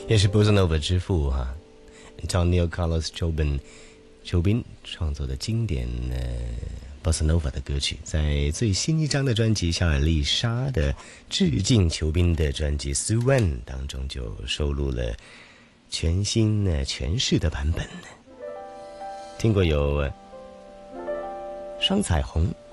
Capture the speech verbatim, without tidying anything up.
也是 Bossa Nova 之父哈、啊、，Antonio Carlos Jobim 裘宾创作的经典呃 Bossa Nova 的歌曲，在最新一张的专辑小尔丽莎的致敬裘宾的专辑 Suwan 当中就收录了全新的诠释的版本。听过有双彩虹、